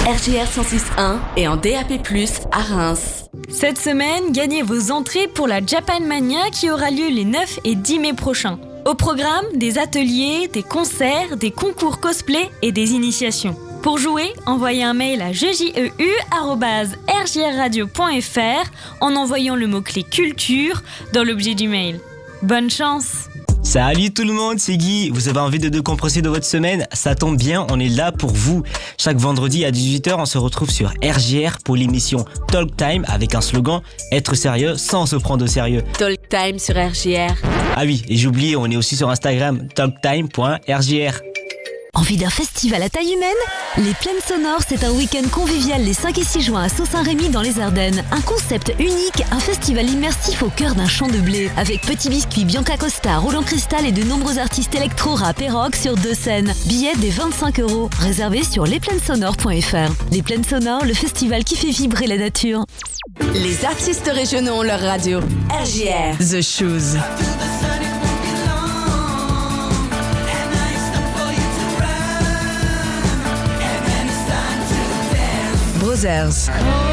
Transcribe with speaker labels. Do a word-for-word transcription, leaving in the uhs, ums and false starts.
Speaker 1: R J R cent six point un et en D A P plus, à Reims.
Speaker 2: Cette semaine, gagnez vos entrées pour la Japan Mania qui aura lieu les neuf et dix mai prochains. Au programme, des ateliers, des concerts, des concours cosplay et des initiations. Pour jouer, envoyez un mail à jeujeu arobase r j r radio point f r en envoyant le mot-clé culture dans l'objet du mail. Bonne chance!
Speaker 3: Salut tout le monde, c'est Guy. Vous avez envie de décompresser de votre semaine? Ça tombe bien, on est là pour vous. Chaque vendredi à dix-huit heures, on se retrouve sur R J R pour l'émission Talk Time avec un slogan « Être sérieux sans se prendre au sérieux ».
Speaker 1: Talk Time sur R J R.
Speaker 3: Ah oui, et j'oublie, on est aussi sur Instagram, talktime point r j r.
Speaker 4: Envie d'un festival à taille humaine? Les Plaines Sonores, c'est un week-end convivial les cinq et six juin à Sault-Saint-Rémy dans les Ardennes. Un concept unique, un festival immersif au cœur d'un champ de blé. Avec Petit Biscuit, Bianca Costa, Roland Cristal et de nombreux artistes électro, rap et rock sur deux scènes. Billets dès vingt-cinq euros. Réservés sur les plaines sonores point f r. Les Plaines Sonores, le festival qui fait vibrer la nature.
Speaker 1: Les artistes régionaux ont leur radio. R J R.
Speaker 5: The Shoes. Brothers.